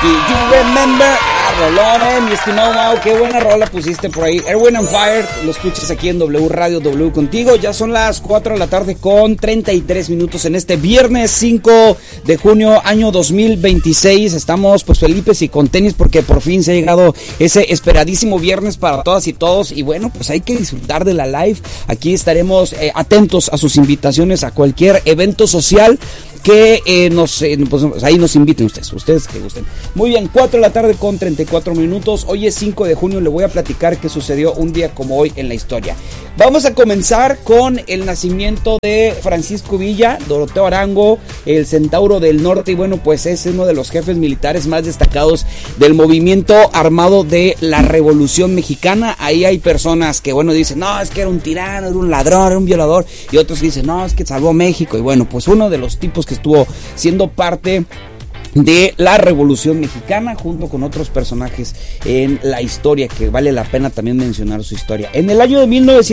Do You Remember? Rolón, mi estimado Mau, qué buena rola pusiste por ahí. Earth, Wind & Fire, lo escuchas aquí en W Radio, W contigo. Ya son las 4 de la tarde con 33 minutos en este viernes 5 de junio, año 2026. Estamos pues felices y con tenis porque por fin se ha llegado ese esperadísimo viernes para todas y todos. Y bueno, pues hay que disfrutar de la live. Aquí estaremos atentos a sus invitaciones a cualquier evento social que pues ahí nos inviten ustedes que gusten. Muy bien, 4 de la tarde con 34 minutos. Hoy es 5 de junio, le voy a platicar qué sucedió un día como hoy en la historia. Vamos a comenzar con el nacimiento de Francisco Villa, Doroteo Arango, el Centauro del Norte, y bueno, pues es uno de los jefes militares más destacados del movimiento armado de la Revolución Mexicana. Ahí hay personas que, bueno, dicen, no, es que era un tirano, era un ladrón, era un violador, y otros dicen, no, es que salvó México, y bueno, pues uno de los tipos que estuvo siendo parte de la Revolución Mexicana junto con otros personajes en la historia que vale la pena también mencionar su historia. En el año de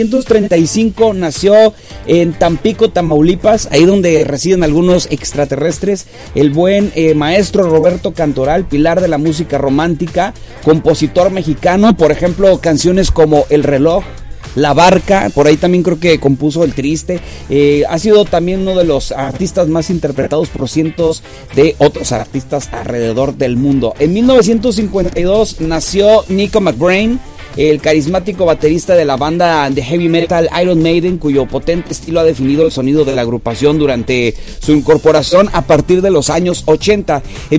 1935 nació en Tampico, Tamaulipas, ahí donde residen algunos extraterrestres, el buen maestro Roberto Cantoral, pilar de la música romántica, compositor mexicano, por ejemplo, canciones como El Reloj, La Barca, por ahí también creo que compuso El Triste. Ha sido también uno de los artistas más interpretados por cientos de otros artistas alrededor del mundo. En 1952 nació Nico McBrain, el carismático baterista de la banda de heavy metal Iron Maiden, cuyo potente estilo ha definido el sonido de la agrupación durante su incorporación a partir de los años 80. En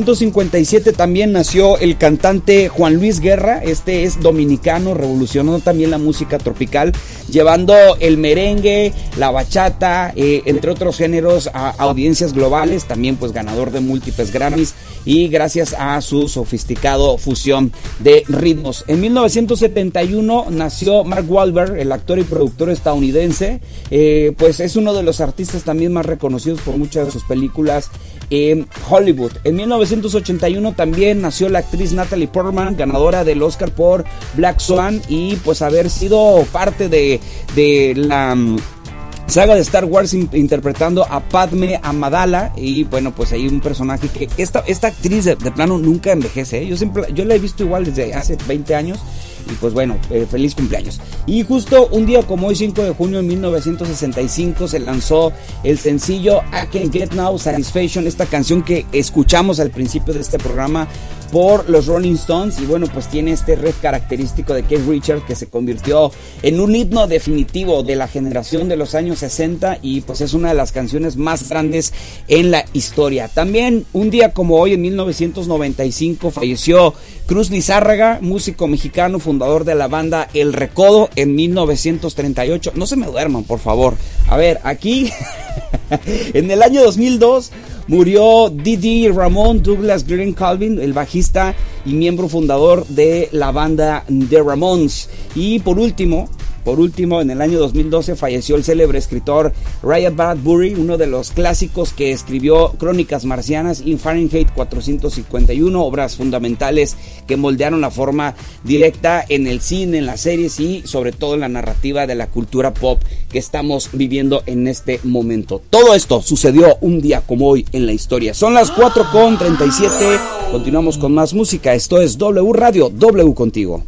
1957 también nació el cantante Juan Luis Guerra. Este es dominicano, revolucionó también la música tropical, llevando el merengue, la bachata, entre otros géneros a audiencias globales, también pues ganador de múltiples Grammys y gracias a su sofisticado fusión de ritmos. En 1971 nació Mark Wahlberg, el actor y productor estadounidense, pues es uno de los artistas también más reconocidos por muchas de sus películas en Hollywood. En 1981 también nació la actriz Natalie Portman, ganadora del Oscar por Black Swan y pues haber sido parte de la saga de Star Wars interpretando a Padme Amidala. Y bueno, pues hay un personaje que esta actriz de plano nunca envejece, ¿eh? Yo la he visto igual desde hace 20 años. Y pues bueno, feliz cumpleaños. Y justo un día como hoy, 5 de junio de 1965, se lanzó el sencillo I Can't Get No Satisfaction, esta canción que escuchamos al principio de este programa por los Rolling Stones. Y bueno, pues tiene este riff característico de Keith Richards que se convirtió en un himno definitivo de la generación de los años 60 y pues es una de las canciones más grandes en la historia. También un día como hoy en 1995 falleció Cruz Lizárraga, músico mexicano, fundador de la banda El Recodo en 1938. No se me duerman, por favor. A ver, aquí en el año 2002 murió Didi Ramón Douglas Green Calvin, el bajista y miembro fundador de la banda The Ramones. Y por último, en el año 2012 falleció el célebre escritor Ray Bradbury, uno de los clásicos que escribió Crónicas Marcianas y Fahrenheit 451, obras fundamentales que moldearon la forma directa en el cine, en las series y sobre todo en la narrativa de la cultura pop que estamos viviendo en este momento. Todo esto sucedió un día como hoy en la historia. Son las 4:37, continuamos con más música. Esto es W Radio, W contigo.